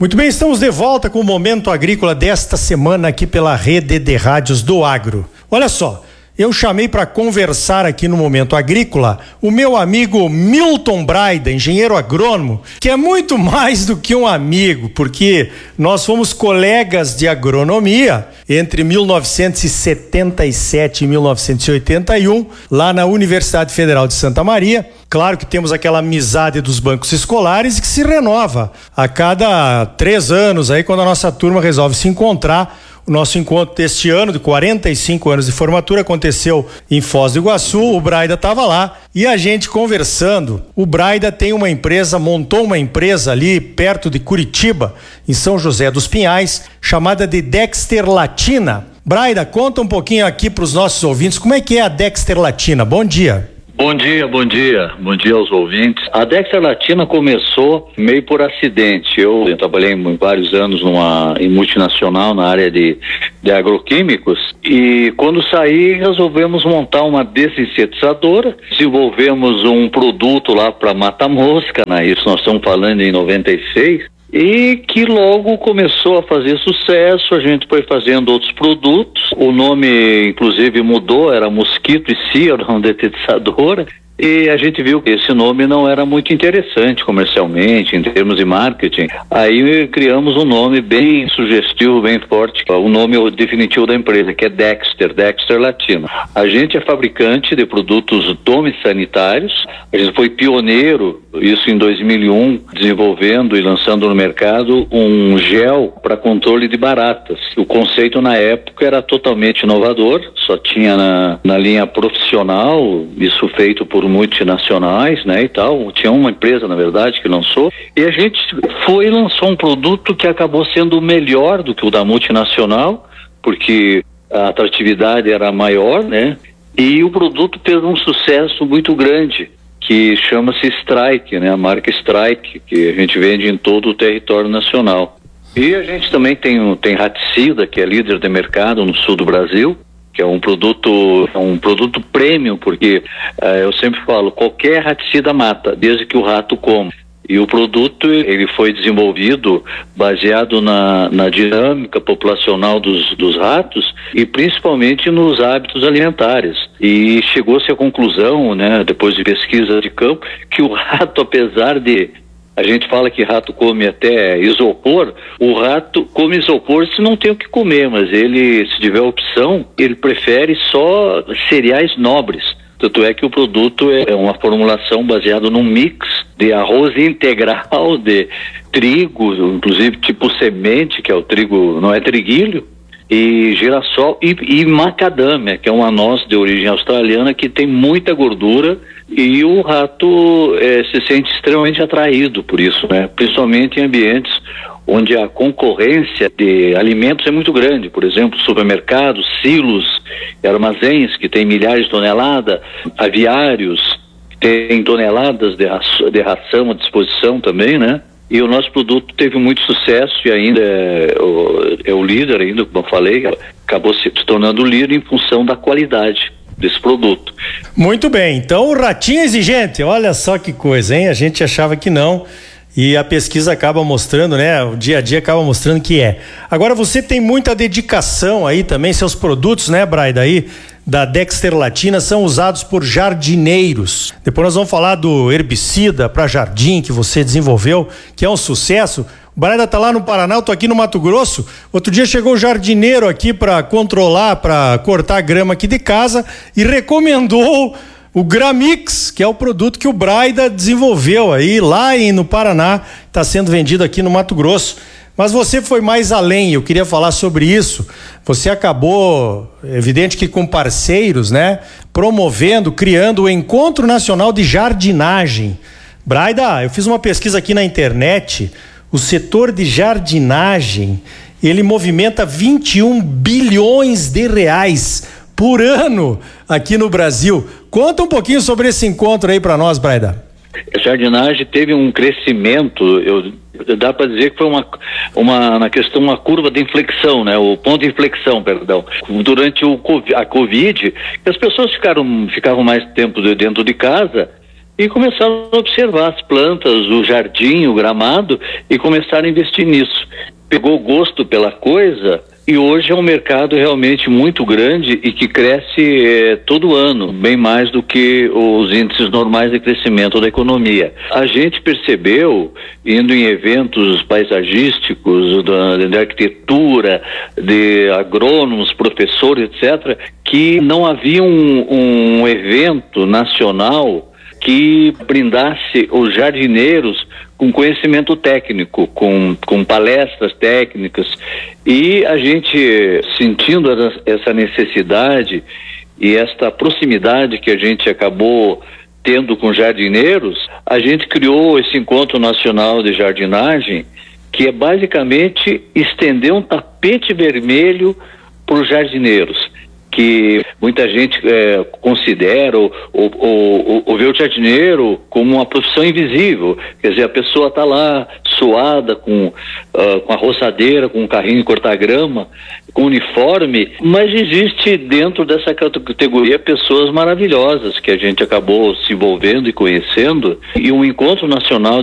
Muito bem, estamos de volta com o Momento Agrícola desta semana aqui pela Rede de Rádios do Agro. Olha só, eu chamei para conversar aqui no Momento Agrícola o meu amigo Milton Braida, engenheiro agrônomo, que é muito mais do que um amigo, porque nós fomos colegas de agronomia entre 1977 e 1981, lá na Universidade Federal de Santa Maria. Claro que temos aquela amizade dos bancos escolares que se renova a cada 3 anos, aí quando a nossa turma resolve se encontrar. O nosso encontro deste ano, de 45 anos de formatura, aconteceu em Foz do Iguaçu. O Braida estava lá e a gente conversando. O Braida tem uma empresa, montou uma empresa ali perto de Curitiba, em São José dos Pinhais, chamada de Dexter Latina. Braida, conta um pouquinho aqui para os nossos ouvintes, como é que é a Dexter Latina? Bom dia. Bom dia aos ouvintes. A Dexter Latina começou meio por acidente. Eu trabalhei vários anos em multinacional na área de agroquímicos e quando saí resolvemos montar uma desinsetizadora, desenvolvemos um produto lá para matar mosca, né? Isso nós estamos falando em 96. E que logo começou a fazer sucesso, a gente foi fazendo outros produtos, o nome inclusive mudou, era Mosquito e Cia, era uma detetizadora, e a gente viu que esse nome não era muito interessante comercialmente, em termos de marketing. Aí criamos um nome bem sugestivo, bem forte, o nome definitivo da empresa, que é Dexter Latina. A gente é fabricante de produtos domissanitários, a gente foi pioneiro, isso em 2001, desenvolvendo e lançando no mercado um gel para controle de baratas. O conceito na época era totalmente inovador, só tinha na linha profissional, isso feito por multinacionais, né, e tal. Tinha uma empresa, na verdade, que lançou, e a gente lançou um produto que acabou sendo melhor do que o da multinacional, porque a atratividade era maior, né, e o produto fez um sucesso muito grande, que chama-se Strike, né, a marca Strike, que a gente vende em todo o território nacional. E a gente também tem Raticida, que é líder de mercado no sul do Brasil, que é um produto premium, porque eu sempre falo, qualquer raticida mata, desde que o rato coma. E o produto, ele foi desenvolvido baseado na dinâmica populacional dos ratos e principalmente nos hábitos alimentares. E chegou-se à conclusão, né, depois de pesquisa de campo, que o rato, apesar de... A gente fala que rato come até isopor, o rato come isopor se não tem o que comer, mas ele, se tiver opção, ele prefere só cereais nobres. Tanto é que o produto é uma formulação baseada num mix de arroz integral, de trigo, inclusive tipo semente, que é o trigo, não é triguilho, e girassol e macadâmia, que é uma noz de origem australiana que tem muita gordura, e o rato se sente extremamente atraído por isso, né? Principalmente em ambientes onde a concorrência de alimentos é muito grande, por exemplo, supermercados, silos, armazéns que tem milhares de toneladas, aviários, tem toneladas de ração à disposição também, né? E o nosso produto teve muito sucesso e ainda é o líder ainda, como eu falei, acabou se tornando líder em função da qualidade desse produto. Muito bem, então o ratinho é exigente, olha só que coisa, hein? A gente achava que não e a pesquisa acaba mostrando, né? O dia a dia acaba mostrando que é. Agora você tem muita dedicação aí também, seus produtos, né, Braida, aí da Dexter Latina são usados por jardineiros. Depois nós vamos falar do herbicida para jardim que você desenvolveu, que é um sucesso. O Braida tá lá no Paraná, eu tô aqui no Mato Grosso. Outro dia chegou um jardineiro aqui para controlar, para cortar a grama aqui de casa e recomendou o Gramix, que é o produto que o Braida desenvolveu aí lá no Paraná, está sendo vendido aqui no Mato Grosso. Mas você foi mais além, eu queria falar sobre isso. Você acabou, evidente que com parceiros, né, promovendo, criando o Encontro Nacional de Jardinagem. Braida, eu fiz uma pesquisa aqui na internet. O setor de jardinagem, ele movimenta 21 bilhões de reais por ano aqui no Brasil. Conta um pouquinho sobre esse encontro aí para nós, Braida. A jardinagem teve um crescimento, dá para dizer que foi na questão uma curva de inflexão, né? O ponto de inflexão, perdão. Durante a Covid, as pessoas ficavam mais tempo dentro de casa e começaram a observar as plantas, o jardim, o gramado, e começaram a investir nisso. Pegou gosto pela coisa e hoje é um mercado realmente muito grande e que cresce todo ano, bem mais do que os índices normais de crescimento da economia. A gente percebeu, indo em eventos paisagísticos, de arquitetura, de agrônomos, professores, etc., que não havia um evento nacional que brindasse os jardineiros com conhecimento técnico, com palestras técnicas, e a gente, sentindo essa necessidade e esta proximidade que a gente acabou tendo com jardineiros, a gente criou esse Encontro Nacional de Jardinagem, que é basicamente estender um tapete vermelho para os jardineiros, que muita gente considera ou vê o jardineiro como uma profissão invisível. Quer dizer, a pessoa está lá suada com a roçadeira, com um carrinho de cortar grama, com uniforme, mas existe dentro dessa categoria pessoas maravilhosas que a gente acabou se envolvendo e conhecendo, e um Encontro Nacional